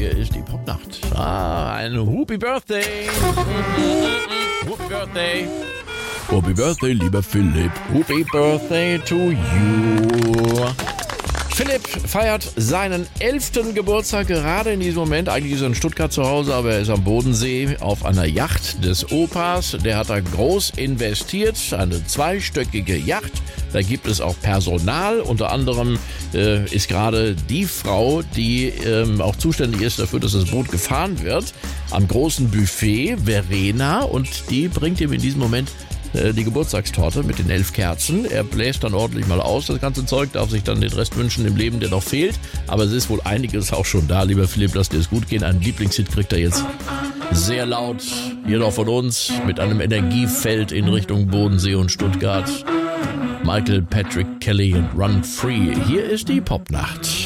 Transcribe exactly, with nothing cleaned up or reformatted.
Hier ist die Popnacht. Ah, ein Happy Birthday. Happy Birthday. Happy Birthday, lieber Philipp. Happy Birthday to you. Philipp feiert seinen elften Geburtstag gerade in diesem Moment. Eigentlich ist er in Stuttgart zu Hause, aber er ist am Bodensee auf einer Yacht des Opas. Der hat da groß investiert, eine zweistöckige Yacht. Da gibt es auch Personal. Unter anderem äh, ist gerade die Frau, die ähm, auch zuständig ist dafür, dass das Boot gefahren wird, am großen Buffet, Verena. Und die bringt ihm in diesem Moment die Geburtstagstorte mit den elf Kerzen. Er bläst dann ordentlich mal aus, das ganze Zeug, darf sich dann den Rest wünschen im Leben, der noch fehlt. Aber es ist wohl einiges auch schon da, lieber Philipp, lass dir es gut gehen. Einen Lieblingshit kriegt er jetzt sehr laut, hier noch von uns, mit einem Energiefeld in Richtung Bodensee und Stuttgart. Michael Patrick Kelly und Run Free. Hier ist die Popnacht.